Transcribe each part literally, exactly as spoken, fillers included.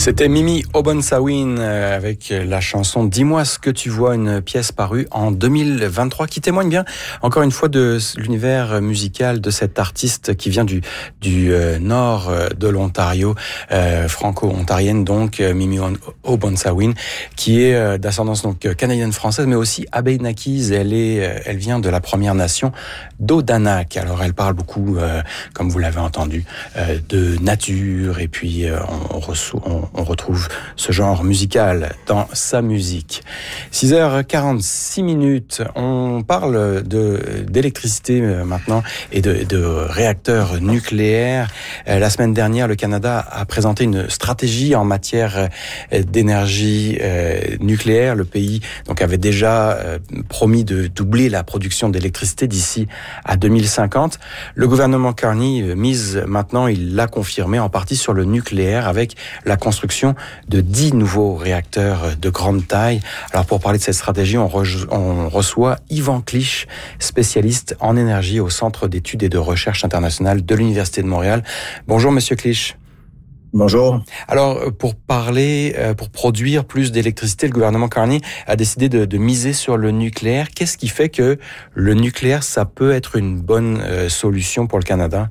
C'était Mimi Obonsawin avec la chanson « Dis-moi ce que tu vois », une pièce parue en deux mille vingt-trois qui témoigne bien, encore une fois, de l'univers musical de cette artiste qui vient du, du euh, nord de l'Ontario, euh, franco-ontarienne donc, Mimi Obonsawin, qui est euh, d'ascendance donc canadienne-française, mais aussi abénaquise. Elle est, elle vient de la Première Nation d'Odanak. Alors elle parle beaucoup, euh, comme vous l'avez entendu, euh, de nature, et puis euh, on, reçoit, on on retrouve ce genre musical dans sa musique. six heures quarante-six minutes, on parle de d'électricité maintenant et de, de réacteurs nucléaires. La semaine dernière, le Canada a présenté une stratégie en matière d'énergie nucléaire. Le pays donc avait déjà promis de doubler la production d'électricité d'ici à deux mille cinquante. Le gouvernement Carney mise maintenant, il l'a confirmé, en partie sur le nucléaire avec la construction de dix nouveaux réacteurs de grande taille. Alors pour parler de cette stratégie, on, re- on reçoit Yvan Clich, spécialiste en énergie au Centre d'études et de recherche internationale de l'Université de Montréal. Bonjour Monsieur Clich. Bonjour. Alors, pour parler, pour produire plus d'électricité, le gouvernement Carney a décidé de, de miser sur le nucléaire. Qu'est-ce qui fait que le nucléaire, ça peut être une bonne euh, solution pour le Canada?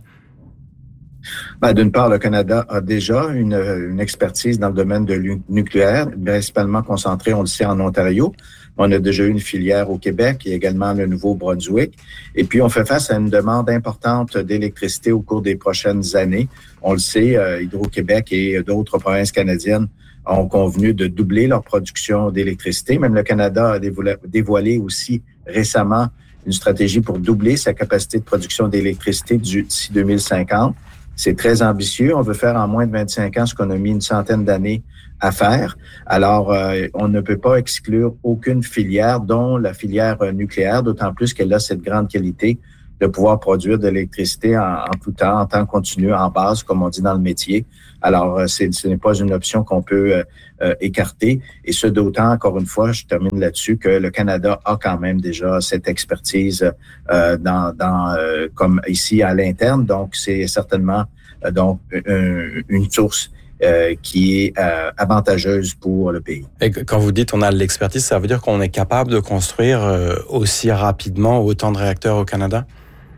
Ben, d'une part, le Canada a déjà une, une expertise dans le domaine de nucléaire, principalement concentrée, on le sait, en Ontario. On a déjà eu une filière au Québec et également le Nouveau-Brunswick. Et puis, on fait face à une demande importante d'électricité au cours des prochaines années. On le sait, euh, Hydro-Québec et d'autres provinces canadiennes ont convenu de doubler leur production d'électricité. Même le Canada a dévoilé, dévoilé aussi récemment une stratégie pour doubler sa capacité de production d'électricité d'ici deux mille cinquante. C'est très ambitieux. On veut faire en moins de vingt-cinq ans ce qu'on a mis une centaine d'années à faire. Alors, euh, on ne peut pas exclure aucune filière, dont la filière nucléaire, d'autant plus qu'elle a cette grande qualité de pouvoir produire de l'électricité en, en tout temps, en temps continu, en base, comme on dit dans le métier. Alors, c'est, ce n'est pas une option qu'on peut euh, écarter. Et ce d'autant, encore une fois, je termine là-dessus, que le Canada a quand même déjà cette expertise euh, dans, dans euh, comme ici à l'interne. Donc, c'est certainement euh, donc une, une source euh, qui est euh, avantageuse pour le pays. Et quand vous dites on a l'expertise, ça veut dire qu'on est capable de construire euh, aussi rapidement autant de réacteurs au Canada?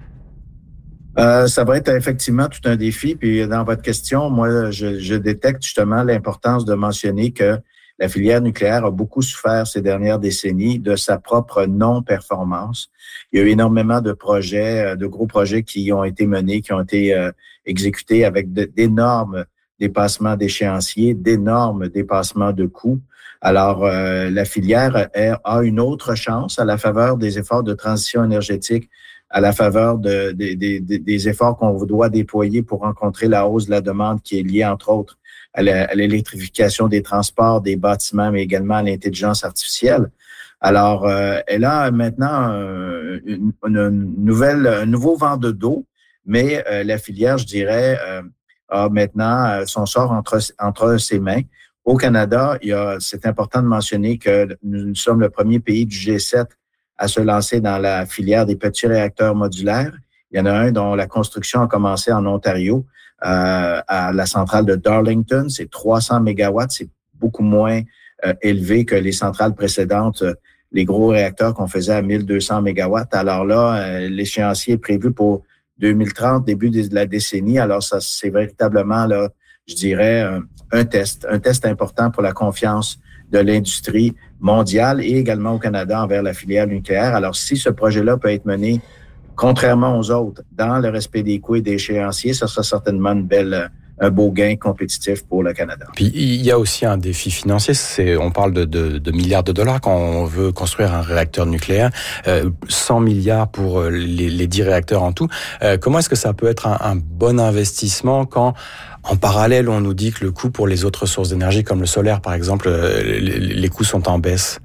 Euh, ça va être effectivement tout un défi. Puis dans votre question, moi, je, je détecte justement l'importance de mentionner que la filière nucléaire a beaucoup souffert ces dernières décennies de sa propre non-performance. Il y a eu énormément de projets, de gros projets qui ont été menés, qui ont été euh, exécutés avec de, d'énormes dépassements d'échéanciers, d'énormes dépassements de coûts. Alors, euh, la filière est, a une autre chance à la faveur des efforts de transition énergétique, à la faveur de, de, de, de, des efforts qu'on doit déployer pour rencontrer la hausse de la demande qui est liée, entre autres, à, la, à l'électrification des transports, des bâtiments, mais également à l'intelligence artificielle. Alors, euh, elle a maintenant euh, une, une nouvelle, un nouveau vent de dos, mais euh, la filière, je dirais, euh, a maintenant son sort entre, entre ses mains. Au Canada, il y a, c'est important de mentionner que nous sommes le premier pays du G sept à se lancer dans la filière des petits réacteurs modulaires. Il y en a un dont la construction a commencé en Ontario, euh, à la centrale de Darlington. C'est trois cents mégawatts. C'est beaucoup moins euh, élevé que les centrales précédentes, euh, les gros réacteurs qu'on faisait à mille deux cents mégawatts. Alors là, euh, l'échéancier est prévu pour deux mille trente, début de la décennie. Alors ça, c'est véritablement, là, je dirais, un, un test, un test important pour la confiance de l'industrie mondiale et également au Canada envers la filière nucléaire. Alors, si ce projet-là peut être mené, contrairement aux autres, dans le respect des coûts et des échéanciers, ça sera certainement une belle, un beau gain compétitif pour le Canada. Puis, il y a aussi un défi financier. C'est, on parle de, de, de milliards de dollars quand on veut construire un réacteur nucléaire. Euh, cent milliards pour les, les dix réacteurs en tout. Euh, comment est-ce que ça peut être un, un bon investissement quand, en parallèle, on nous dit que le coût pour les autres sources d'énergie, comme le solaire, par exemple, les, les coûts sont en baisse?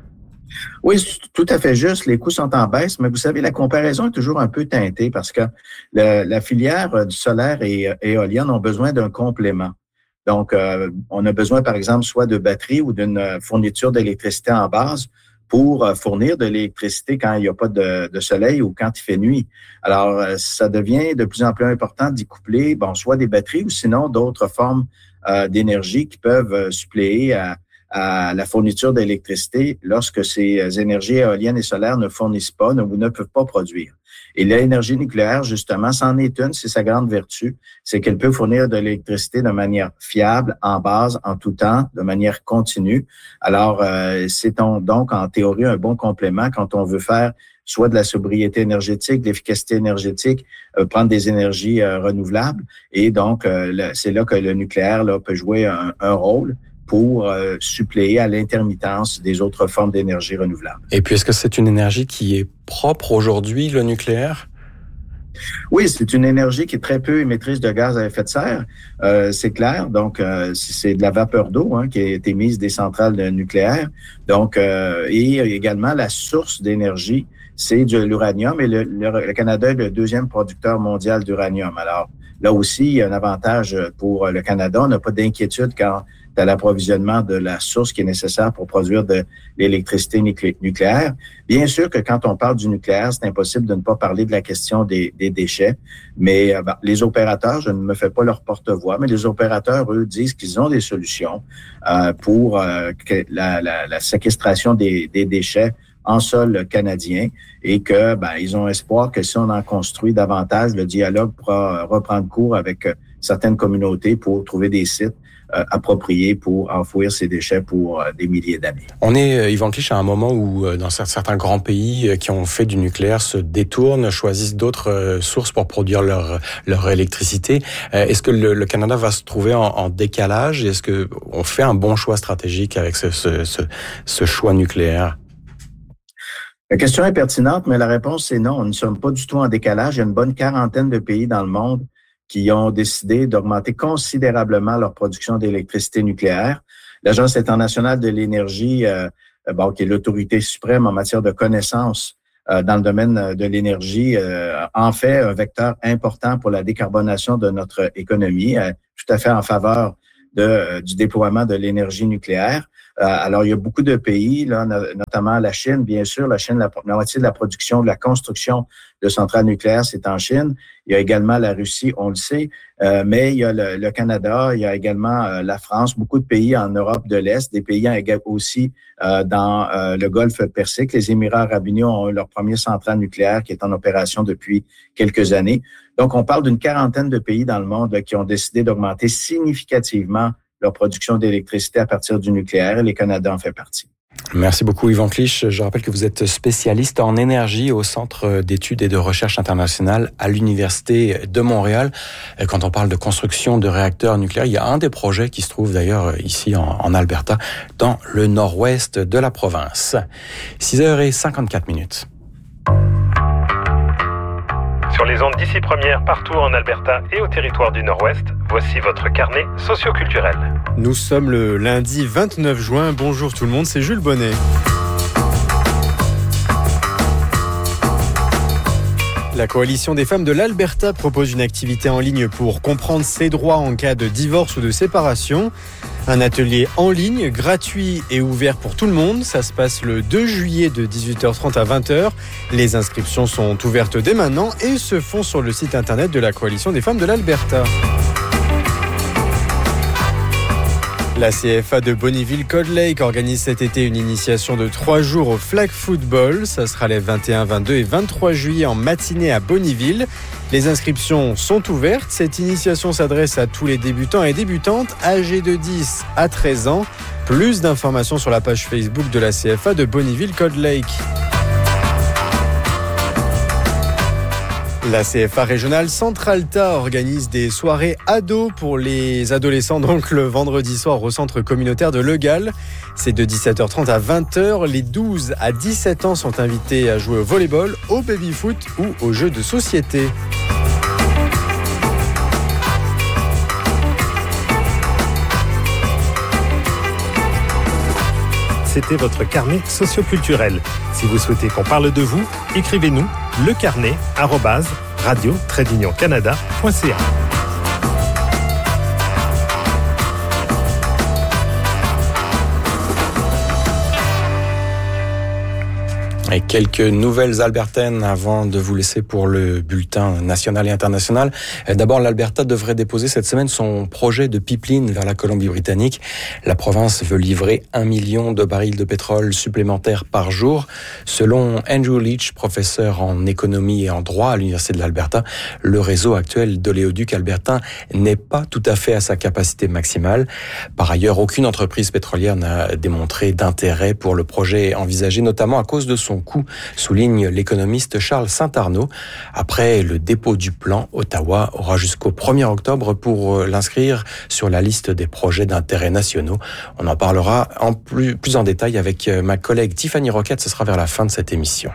Oui, c'est tout à fait juste. Les coûts sont en baisse, mais vous savez, la comparaison est toujours un peu teintée parce que le, la filière du solaire et éolienne ont besoin d'un complément. Donc, euh, on a besoin, par exemple, soit de batteries ou d'une fourniture d'électricité en base pour fournir de l'électricité quand il n'y a pas de, de soleil ou quand il fait nuit. Alors, ça devient de plus en plus important d'y coupler, bon, soit des batteries ou sinon d'autres formes euh, d'énergie qui peuvent euh, suppléer à, à la fourniture d'électricité lorsque ces énergies éoliennes et solaires ne fournissent pas ou ne peuvent pas produire. Et l'énergie nucléaire, justement, c'en est une, c'est sa grande vertu, c'est qu'elle peut fournir de l'électricité de manière fiable, en base, en tout temps, de manière continue. Alors, euh, c'est donc en théorie un bon complément quand on veut faire soit de la sobriété énergétique, de l'efficacité énergétique, euh, prendre des énergies euh, renouvelables. Et donc, euh, le, c'est là que le nucléaire là, peut jouer un, un rôle pour euh, suppléer à l'intermittence des autres formes d'énergie renouvelable. Et puis, est-ce que c'est une énergie qui est propre aujourd'hui, le nucléaire? Oui, c'est une énergie qui est très peu émettrice de gaz à effet de serre, euh, c'est clair. Donc, euh, c'est de la vapeur d'eau hein, qui est émise des centrales nucléaires. Donc, euh, et également la source d'énergie, c'est de l'uranium. Et le, le, le Canada est le deuxième producteur mondial d'uranium. Alors, là aussi, il y a un avantage pour le Canada. On n'a pas d'inquiétude quant à l'approvisionnement de la source qui est nécessaire pour produire de l'électricité nucléaire. Bien sûr que quand on parle du nucléaire, c'est impossible de ne pas parler de la question des, des déchets, mais euh, ben, les opérateurs, je ne me fais pas leur porte-voix, mais les opérateurs, eux, disent qu'ils ont des solutions euh, pour euh, que la, la, la séquestration des, des déchets en sol canadien et que ben, ils ont espoir que si on en construit davantage, le dialogue pourra reprendre cours avec euh, certaines communautés pour trouver des sites Euh, appropriés pour enfouir ces déchets pour euh, des milliers d'années. On est, euh, Yvan Clich, à un moment où euh, dans certains grands pays euh, qui ont fait du nucléaire se détournent, choisissent d'autres euh, sources pour produire leur leur électricité. Euh, est-ce que le, le Canada va se trouver en, en décalage? Est-ce que on fait un bon choix stratégique avec ce, ce, ce, ce choix nucléaire? La question est pertinente, mais la réponse c'est non. Nous ne sommes pas du tout en décalage. Il y a une bonne quarantaine de pays dans le monde qui ont décidé d'augmenter considérablement leur production d'électricité nucléaire. L'Agence internationale de l'énergie, euh, bon, qui est l'autorité suprême en matière de connaissances euh, dans le domaine de l'énergie, euh, en fait un vecteur important pour la décarbonation de notre économie, euh, tout à fait en faveur de, euh, du déploiement de l'énergie nucléaire. Euh, alors, il y a beaucoup de pays, là, notamment la Chine, bien sûr. La Chine, la, la moitié de la production, de la construction de centrales nucléaires, c'est en Chine. Il y a également la Russie, on le sait, euh, mais il y a le, le Canada, il y a également euh, la France, beaucoup de pays en Europe de l'Est, des pays aussi euh, dans euh, le Golfe Persique. Les Émirats arabes unis ont eu leur première centrale nucléaire qui est en opération depuis quelques années. Donc, on parle d'une quarantaine de pays dans le monde là, qui ont décidé d'augmenter significativement leur production d'électricité à partir du nucléaire, et les Canadiens en fait partie. Merci beaucoup Yvan Clich. Je rappelle que vous êtes spécialiste en énergie au Centre d'études et de recherche internationale à l'Université de Montréal. Quand on parle de construction de réacteurs nucléaires, il y a un des projets qui se trouve d'ailleurs ici en, en Alberta, dans le nord-ouest de la province. six heures cinquante-quatre minutes. Sur les ondes d'ici première, partout en Alberta et au territoire du Nord-Ouest, voici votre carnet socioculturel. Nous sommes le lundi vingt-neuf juin. Bonjour tout le monde, c'est Jules Bonnet. La Coalition des femmes de l'Alberta propose une activité en ligne pour comprendre ses droits en cas de divorce ou de séparation. Un atelier en ligne, gratuit et ouvert pour tout le monde. Ça se passe le deux juillet de dix-huit heures trente à vingt heures. Les inscriptions sont ouvertes dès maintenant et se font sur le site internet de la Coalition des femmes de l'Alberta. La C F A de Bonnyville-Cold Lake organise cet été une initiation de trois jours au flag football. Ça sera les vingt et un, vingt-deux et vingt-trois juillet en matinée à Bonnyville. Les inscriptions sont ouvertes. Cette initiation s'adresse à tous les débutants et débutantes âgés de dix à treize ans. Plus d'informations sur la page Facebook de la C F A de Bonnyville-Cold Lake. La C F A régionale Centre-Alta organise des soirées ados pour les adolescents, donc le vendredi soir au centre communautaire de Le Gall. C'est de dix-sept heures trente à vingt heures. Les douze à dix-sept ans sont invités à jouer au volleyball, au baby-foot ou aux jeux de société. C'était votre carnet socioculturel. Si vous souhaitez qu'on parle de vous, écrivez-nous lecarnet arobase radio tiret union canada point c a. Et quelques nouvelles albertaines avant de vous laisser pour le bulletin national et international. D'abord, l'Alberta devrait déposer cette semaine son projet de pipeline vers la Colombie-Britannique. La province veut livrer un million de barils de pétrole supplémentaires par jour. Selon Andrew Leach, professeur en économie et en droit à l'Université de l'Alberta, le réseau actuel d'oléoducs albertains n'est pas tout à fait à sa capacité maximale. Par ailleurs, aucune entreprise pétrolière n'a démontré d'intérêt pour le projet envisagé, notamment à cause de son coût, souligne l'économiste Charles Saint-Arnaud. Après le dépôt du plan, Ottawa aura jusqu'au premier octobre pour l'inscrire sur la liste des projets d'intérêt nationaux. On en parlera en plus, plus en détail avec ma collègue Tiffany Roquette, ce sera vers la fin de cette émission.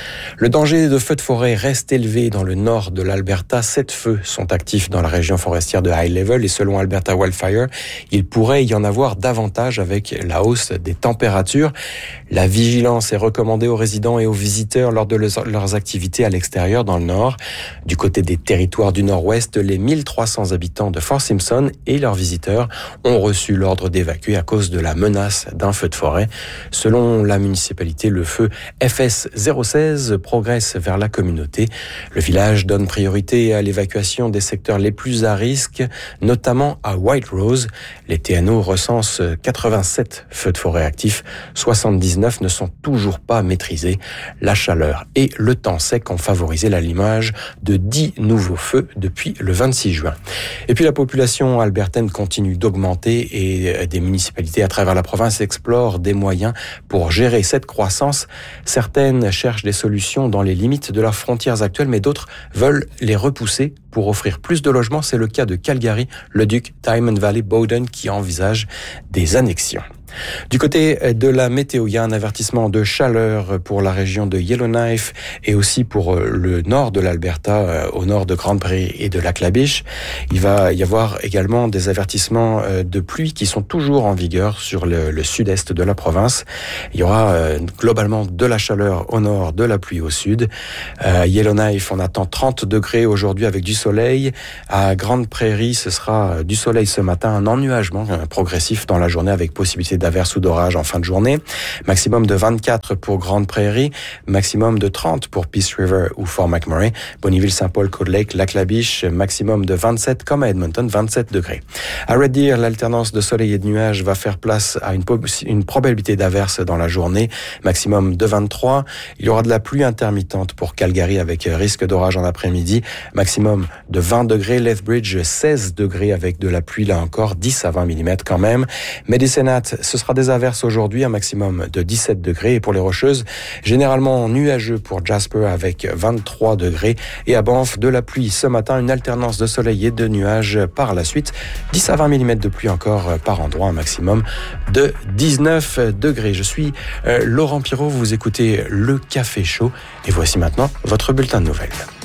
Le danger de feux de forêt reste élevé dans le nord de l'Alberta. Sept feux sont actifs dans la région forestière de High Level et selon Alberta Wildfire, il pourrait y en avoir davantage avec la hausse des températures. La vigilance est recommandée aux résidents et aux visiteurs lors de leurs activités à l'extérieur dans le nord. Du côté des territoires du nord-ouest, les mille trois cents habitants de Fort Simpson et leurs visiteurs ont reçu l'ordre d'évacuer à cause de la menace d'un feu de forêt. Selon la municipalité, le feu F S zéro seize progresse vers la communauté. Le village donne priorité à l'évacuation des secteurs les plus à risque, notamment à White Rose. Les T N O recensent quatre-vingt-sept feux de forêt actifs, soixante-dix-neuf ne sont toujours pas maîtrisés. La chaleur et le temps sec ont favorisé l'allumage de dix nouveaux feux depuis le vingt-six juin. Et puis la population albertaine continue d'augmenter et des municipalités à travers la province explorent des moyens pour gérer cette croissance. Certaines cherchent des solutions dans les limites de leurs frontières actuelles, mais d'autres veulent les repousser pour offrir plus de logements. C'est le cas de Calgary, le Duc, Diamond Valley, Bowden qui envisage des annexions. Du côté de la météo, il y a un avertissement de chaleur pour la région de Yellowknife et aussi pour le nord de l'Alberta, au nord de Grande Prairie et de Lac-La-Biche. Il va y avoir également des avertissements de pluie qui sont toujours en vigueur sur le, le sud-est de la province. Il y aura globalement de la chaleur au nord, de la pluie au sud. À Yellowknife, on attend trente degrés aujourd'hui avec du soleil. À Grande Prairie, ce sera du soleil ce matin, un ennuagement progressif dans la journée avec possibilité d'averses ou d'orages en fin de journée. Maximum de vingt-quatre pour Grande Prairie, maximum de trente pour Peace River ou Fort McMurray. Bonneville, Saint-Paul, Cold Lake, Lac-La-Biche, maximum de vingt-sept comme à Edmonton, vingt-sept degrés. À Red Deer, l'alternance de soleil et de nuages va faire place à une, une probabilité d'averses dans la journée, maximum de vingt-trois. Il y aura de la pluie intermittente pour Calgary avec risque d'orage en après-midi, maximum de vingt degrés. Lethbridge, seize degrés avec de la pluie là encore, dix à vingt millimètres quand même. Medicine Hat, ce sera des averses aujourd'hui, un maximum de dix-sept degrés. Et pour les Rocheuses, généralement nuageux pour Jasper avec vingt-trois degrés. Et à Banff, de la pluie ce matin, une alternance de soleil et de nuages par la suite. dix à vingt millimètres de pluie encore par endroit, un maximum de dix-neuf degrés. Je suis euh, Laurent Pirot, vous écoutez Le Café Chaud. Et voici maintenant votre bulletin de nouvelles.